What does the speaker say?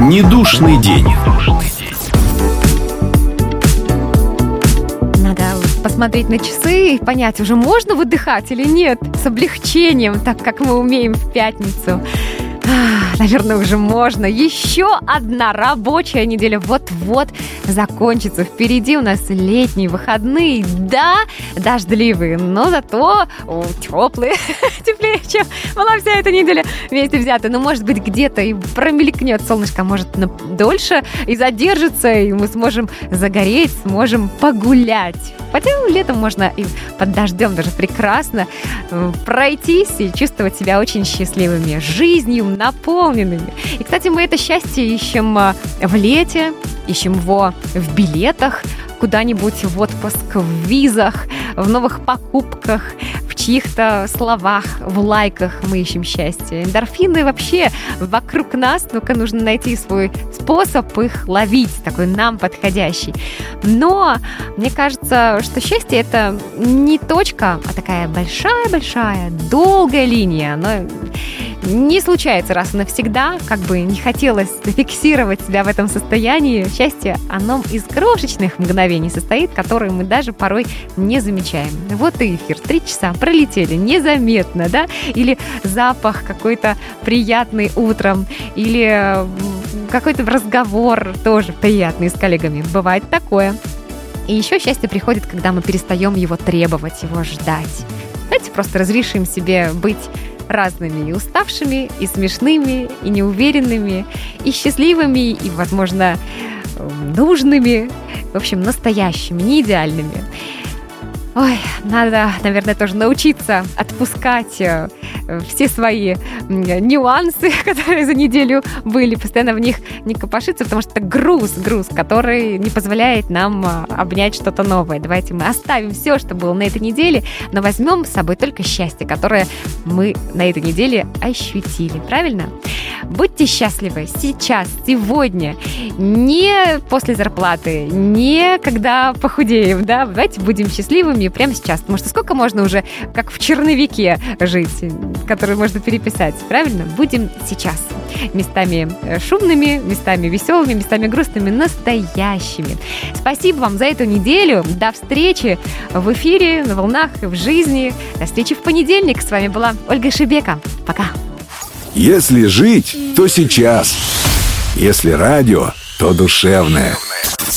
Недушный день. Надо посмотреть на часы и понять, уже можно выдыхать или нет, с облегчением, так как мы умеем в пятницу. Наверное, уже можно. Еще одна рабочая неделя вот-вот закончится. Впереди у нас летние выходные. Да, дождливые, но зато теплые. Теплее, чем была вся эта неделя вместе взята. Но, может быть, где-то и промелькнет солнышко, может, дольше и задержится, и мы сможем загореть, сможем погулять. Хотя летом можно и под дождем даже прекрасно пройтись и чувствовать себя очень счастливыми, жизнью наполненными. И, кстати, мы это счастье ищем в лете, ищем его в билетах, куда-нибудь в отпуск, в визах, в новых покупках, в чьих-то словах, в лайках мы ищем счастье. Эндорфины вообще вокруг нас, только нужно найти свой способ их ловить, такой нам подходящий. Но мне кажется, что счастье — это не точка, а такая большая-большая, долгая линия. Оно не случается раз и навсегда, как бы не хотелось зафиксировать себя в этом состоянии. Счастье, оно из крошечных мгновений состоит, которые мы даже порой не замечаем. Вот и эфир. 3 часа пролетели незаметно, да? Или запах какой-то приятный утром, или какой-то разговор тоже приятный с коллегами. Бывает такое. И еще счастье приходит, когда мы перестаем его требовать, его ждать. Давайте просто разрешим себе быть разными, и уставшими, и смешными, и неуверенными, и счастливыми, и, возможно, нужными, в общем, настоящими, не идеальными. Ой, надо, наверное, тоже научиться отпускать все свои нюансы, которые за неделю были, постоянно в них не копошиться, потому что это груз, который не позволяет нам обнять что-то новое. Давайте мы оставим все, что было на этой неделе, но возьмем с собой только счастье, которое мы на этой неделе ощутили. Правильно? Будьте счастливы сейчас, сегодня, не после зарплаты, не когда похудеем, да? Давайте будем счастливыми прямо сейчас, потому что сколько можно уже, как в черновике жить, который можно переписать, правильно? Будем сейчас местами шумными, местами веселыми, местами грустными, настоящими. Спасибо вам за эту неделю. До встречи в эфире, на волнах, в жизни. До встречи в понедельник. С вами была Ольга Шебека. Пока. Если жить, то сейчас. Если радио, то душевное.